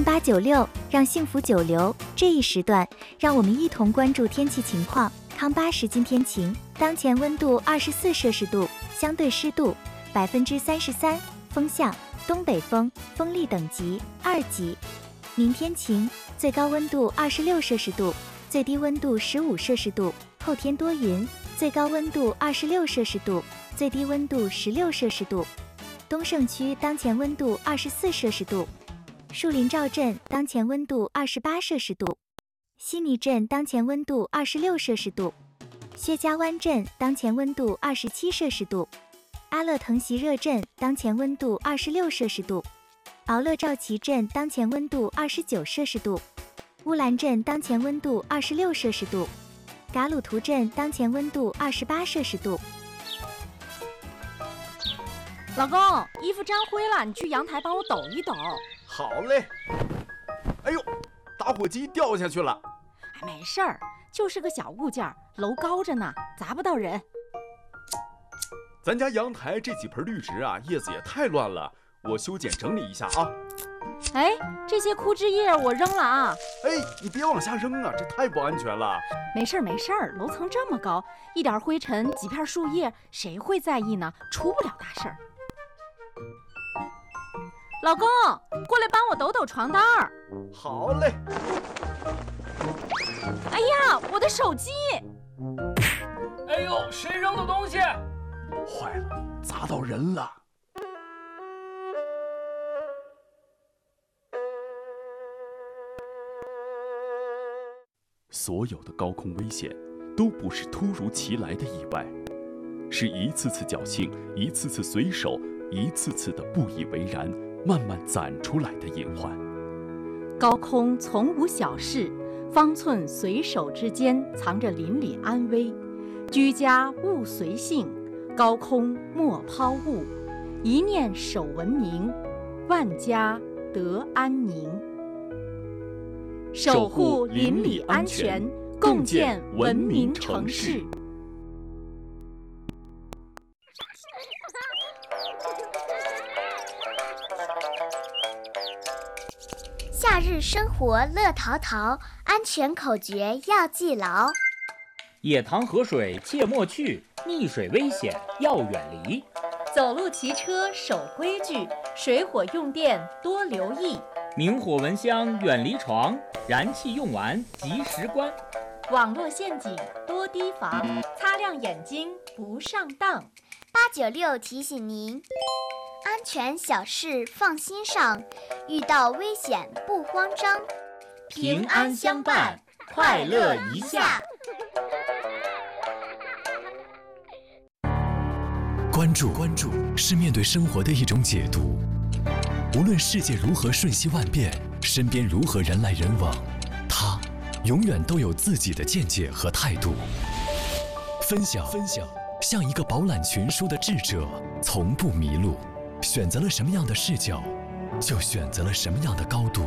896，让幸福久留。这一时段，让我们一同关注天气情况。康巴实今天晴，当前温度24摄氏度，相对湿度33%，风向东北风，风力等级2级。明天晴，最高温度26摄氏度，最低温度15摄氏度。后天多云，最高温度26摄氏度，最低温度16摄氏度。东胜区当前温度24摄氏度，树林赵镇当前温度28摄氏度，西尼镇当前温度26摄氏度，薛家湾镇当前温度27摄氏度，阿勒腾席热镇当前温度26摄氏度，敖勒赵旗镇当前温度29摄氏度，乌兰镇当前温度26摄氏度，噶鲁图镇当前温度28摄氏度。 老公，衣服沾灰了，你去阳台帮我抖一抖。 好嘞。哎呦，打火机掉下去了。 没事儿，就是个小物件，楼高着呢，砸不到人。 咱家阳台这几盆绿植啊，叶子也太乱了，我修剪整理一下啊。 哎，这些枯枝叶我扔了啊。 哎，你别往下扔啊，这太不安全了。 没事儿没事儿，楼层这么高，一点灰尘几片树叶，谁会在意呢？出不了大事儿。老公，过来帮我抖抖床单儿。 好嘞。 哎呀，我的手机！ 哎呦，谁扔的东西？ 坏了，砸到人了。所有的高空危险都不是突如其来的意外，是一次次侥幸，一次次随手，一次次的不以为然，慢慢攒出来的隐患。 高空从无小事，方寸随手之间藏着邻里安危。居家勿随性，高空莫抛物，一念守文明，万家得安宁。守护邻里安全，共建文明城市。 夏日生活乐淘淘，安全口诀要记牢。 野塘河水切莫去，溺水危险要远离。 走路骑车守规矩，水火用电多留意。 明火蚊香远离床，燃气用完及时关。 网络陷阱多提防，擦亮眼睛不上当。 896提醒您，安全小事放心上，遇到危险不慌张， 平安相伴，快乐一下。 关注是面对生活的一种解读。无论世界如何瞬息万变，身边如何人来人往，他永远都有自己的见解和态度。分享，像一个饱览群书的智者，从不迷路。选择了什么样的视角，就选择了什么样的高度。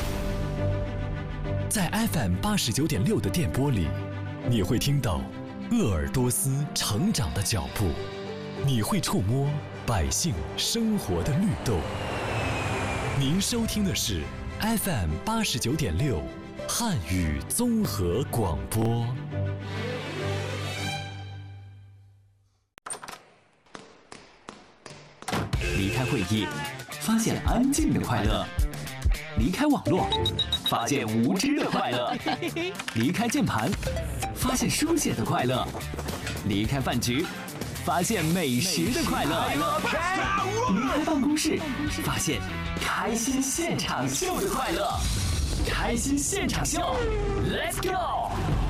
在 FM 89.6的电波里，你会听到鄂尔多斯成长的脚步，你会触摸百姓生活的绿豆。您收听的是 FM 89.6汉语综合广播。 离开会议，发现安静的快乐；离开网络，发现无知的快乐；离开键盘，发现书写的快乐；离开饭局，发现美食的快乐；离开办公室，发现开心现场秀的快乐。开心现场秀 ，Let's go！